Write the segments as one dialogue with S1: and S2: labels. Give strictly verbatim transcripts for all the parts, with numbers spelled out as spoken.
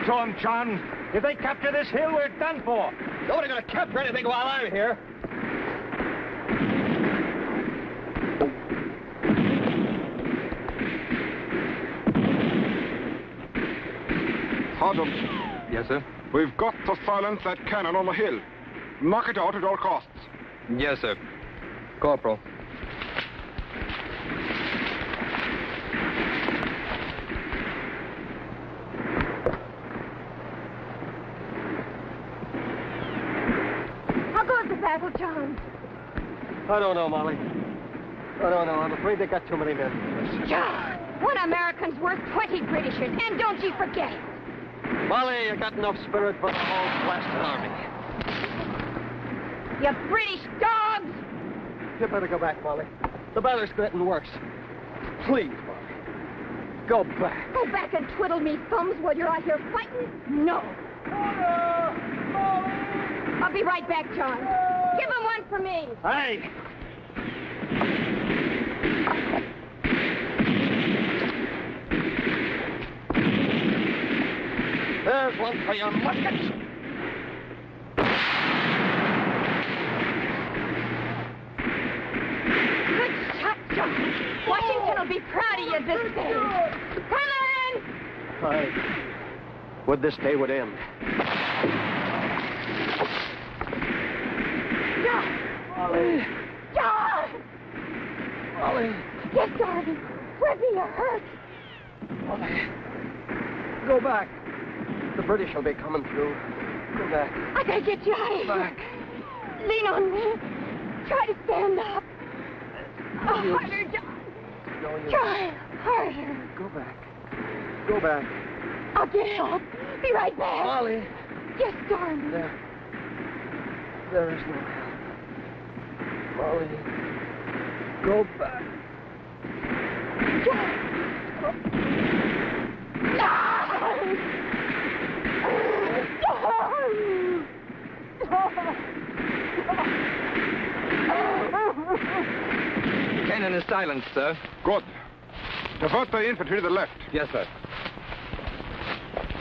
S1: to them, John. If they capture this hill, we're done for.
S2: Nobody gonna capture anything while I'm here.
S3: Sergeant,
S4: Yes, sir?
S3: we've got to silence that cannon on the hill. Knock it out at all costs.
S4: Yes, sir. Corporal.
S5: How goes the battle, John?
S2: I don't know, Molly. I don't know. I'm afraid they got too many men.
S5: John! One American's worth twenty Britishers, and don't you forget it.
S2: Molly, you got enough spirit for the whole blasted army.
S5: You British dogs!
S2: You better go back, Molly. The battle's getting worse. Please, Molly. Go back.
S5: Go back and twiddle me thumbs while you're out here fighting? No. I'll be right back, John. Give him one for me.
S2: Hey! There's one for your muskets.
S5: Good shot, John. Washington will be proud of you this day. Come on!
S2: I would this day would end.
S5: John!
S2: Molly!
S5: John!
S2: Molly!
S5: Yes, darling. Where be you hurt?
S2: Molly! Go back. The British will be coming through. Go back.
S5: I gotta get you out of here.
S2: Back.
S5: Lean on me. Try to stand up. Oh,
S2: use.
S5: harder, John.
S2: No use.
S5: Try harder.
S2: Go back. Go back.
S5: I'll get help. Be right back.
S2: Molly!
S5: Yes, darling.
S2: There. There is no help. Molly. Go back.
S5: John.
S4: Cannon is silenced, sir.
S3: Good. Divert the infantry to the left.
S4: Yes, sir.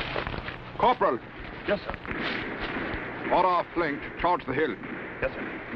S3: Corporal,
S2: Yes, sir.
S3: order our flank to charge the hill.
S2: Yes, sir.